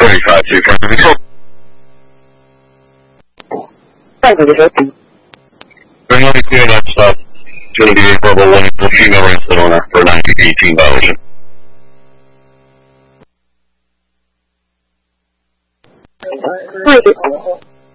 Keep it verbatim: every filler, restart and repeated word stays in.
thirty-five two, front of control. Thank you, sir. Bring on the clear that stop. It's going to be a verbal one for female incident owner for ninety eighteen violation. Thank you.